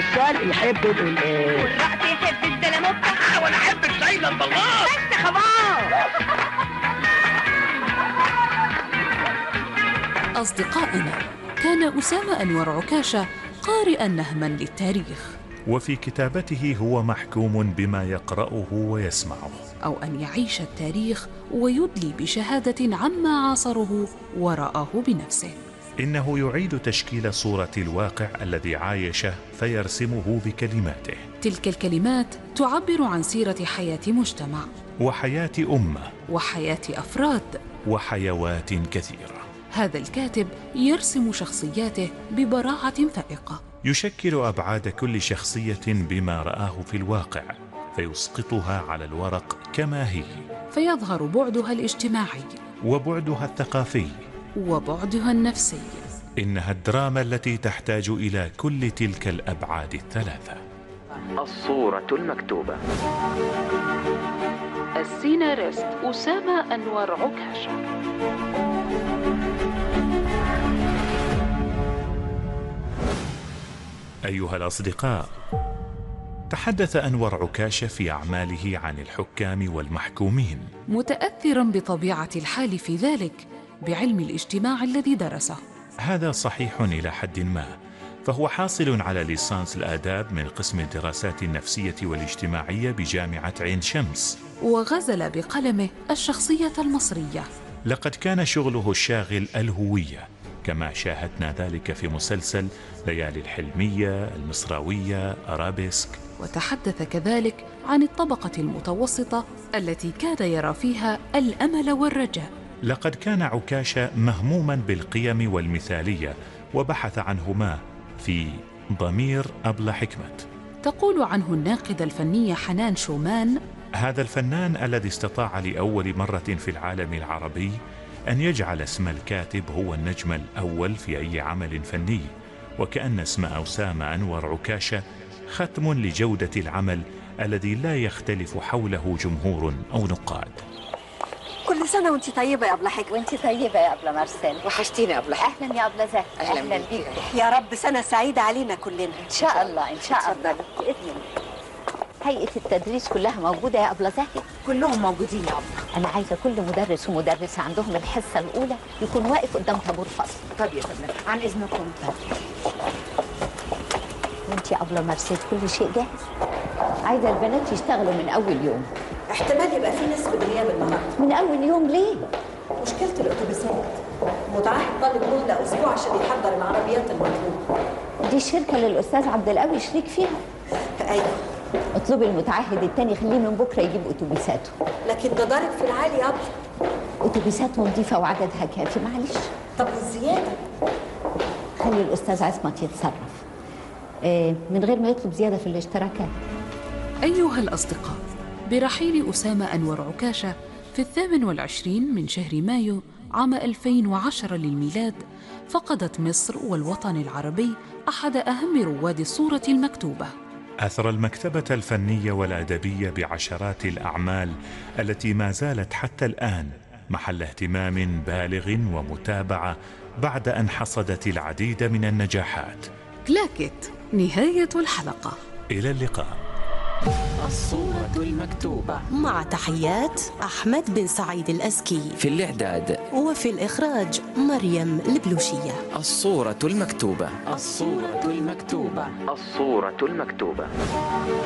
الشرق يحب الايه؟ والرقص يحب الزلموكة. وانا احب الزايده البلغار. بس خلاص. أصدقائنا، كان أسامة أنور عكاشة قارئا نهما للتاريخ، وفي كتابته هو محكوم بما يقرأه ويسمعه، أو أن يعيش التاريخ ويدلي بشهادة عما عاصره ورآه بنفسه. إنه يعيد تشكيل صورة الواقع الذي عايشه فيرسمه بكلماته. تلك الكلمات تعبر عن سيرة حياة مجتمع، وحياة أمة، وحياة أفراد، وحيوات كثيرة. هذا الكاتب يرسم شخصياته ببراعة فائقة، يشكل أبعاد كل شخصية بما رآه في الواقع فيسقطها على الورق كما هي، فيظهر بعدها الاجتماعي وبعدها الثقافي، وبعدها النفسي. إنها الدراما التي تحتاج إلى كل تلك الأبعاد الثلاثة. الصورة المكتوبة. السيناريست أسامة أنور عكاشة. أيها الأصدقاء، تحدث أنور عكاشة في أعماله عن الحكام والمحكومين، متأثرا بطبيعة الحال في ذلك بعلم الاجتماع الذي درسه. هذا صحيح إلى حد ما، فهو حاصل على ليسانس الآداب من قسم الدراسات النفسية والاجتماعية بجامعة عين شمس، وغزل بقلمه الشخصية المصرية. لقد كان شغله الشاغل الهوية، كما شاهدنا ذلك في مسلسل ليالي الحلمية، المصراوية، أرابيسك. وتحدث كذلك عن الطبقة المتوسطة التي كان يرى فيها الأمل والرجاء. لقد كان عكاشة مهموما بالقيم والمثالية، وبحث عنهما في ضمير أبلة حكمة. تقول عنه الناقدة الفنية حنان شومان: هذا الفنان الذي استطاع لأول مرة في العالم العربي أن يجعل اسم الكاتب هو النجم الأول في أي عمل فني، وكأن اسم أسامة أنور عكاشة ختم لجودة العمل الذي لا يختلف حوله جمهور أو نقاد. كل سنة وانت طيبة يا أبلة حكمة. وانت طيبة يا أبلة مارسيل. وحشتيني يا أبلة حكمة. أهلا يا أبلة زهر. أهلا بيك. يا رب سنة سعيدة علينا كلنا. إن شاء الله إن شاء الله بإذن الله. هيئة التدريس كلها موجودة يا أبلة زهر؟ كلهم موجودين يا أبلة. أنا عايزة كل مدرس ومدرسة عندهم الحصة الأولى يكون واقف قدام طابور فصل. طب يا فندم، عن إذنكم. وانت يا أبلة مارسيل كل شيء جاهز؟ عايزة البنات يشتغلوا من أول يوم. احتمال يبقى في نسبة غياب النهارده. من أول يوم ليه؟ مشكلة الأتوبيسات. متعهد طالب مهلة أسبوع عشان يحضر العربيات المطلوبة. دي الشركة للأستاذ عبد القوي شريك فيها. أيوه. اطلبي المتعهد التاني خليه من بكرة يجيب أتوبيساته. لكن ده ضارب في العالي يا أبلة. أتوبيسات نظيفة وعددها كافي، معلش. طب والزيادة؟ خلي الأستاذ عصمت يتصرف من غير ما يطلب زيادة في الاشتراكات. أيها الأصدقاء، برحيل أسامة أنور عكاشة في 28 من شهر مايو عام 2010 للميلاد، فقدت مصر والوطن العربي أحد أهم رواد الصورة المكتوبة. أثر المكتبة الفنية والأدبية بعشرات الأعمال التي ما زالت حتى الآن محل اهتمام بالغ ومتابعة بعد أن حصدت العديد من النجاحات. كلاكيت، نهاية الحلقة. إلى اللقاء. الصورة المكتوبة، مع تحيات أحمد بن سعيد الأزكي، في الإعداد وفي الإخراج مريم البلوشية. الصورة المكتوبة. الصورة المكتوبة. الصورة المكتوبة.